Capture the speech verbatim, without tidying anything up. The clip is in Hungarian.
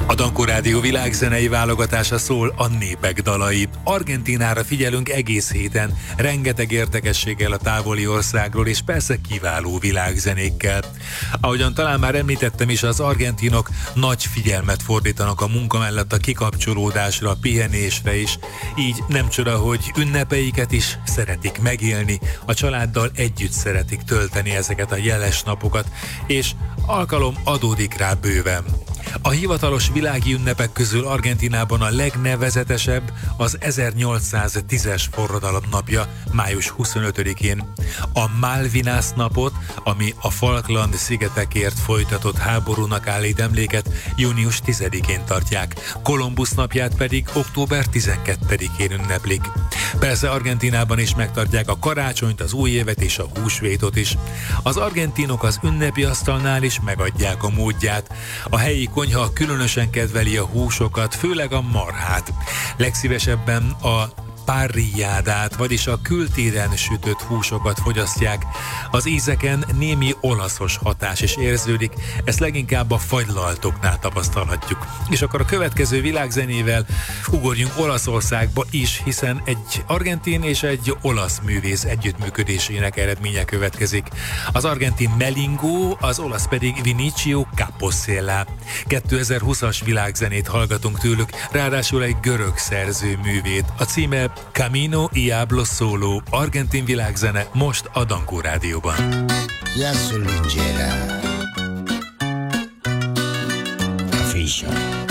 A Dankó Rádió világzenei válogatása szól a népek dalai. Argentínára figyelünk egész héten, rengeteg érdekességgel a távoli országról, és persze kiváló világzenékkel. Ahogyan talán már említettem is, az argentinok nagy figyelmet fordítanak a munka mellett a kikapcsolódásra, a pihenésre is. Így nem csoda, hogy ünnepeiket is szeretik megélni, a családdal együtt szeretik tölteni ezeket a jeles napokat, és alkalom adódik rá bőven. A hivatalos világi ünnepek közül Argentínában a legnevezetesebb az ezernyolcszáztízes forradalom napja, május huszonötödikén. A Malvinas napot, ami a Falkland szigetekért folytatott háborúnak állít emléket, június tizedikén tartják, Kolumbusz napját pedig október tizenkettedikén ünneplik. Persze Argentínában is megtartják a karácsonyt, az új évet és a húsvétot is. Az argentinok az ünnepi asztalnál is megadják a módját. A helyi konyha különösen kedveli a húsokat, főleg a marhát. Legszívesebben a parrilládát, vagyis a kültéren sütött húsokat fogyasztják. Az ízeken némi olaszos hatás is érződik, ezt leginkább a fagylaltoknál tapasztalhatjuk. És akkor a következő világzenével ugorjunk Olaszországba is, hiszen egy argentin és egy olasz művész együttműködésének eredménye következik. Az argentin Melingo, az olasz pedig Vinicio Capossela. kétezer-húszas világzenét hallgatunk tőlük, ráadásul egy görög szerző művét. A címe Camino y hablo solo, argentin világzene, most a Dankó Rádióban. La Solingera. Fischer.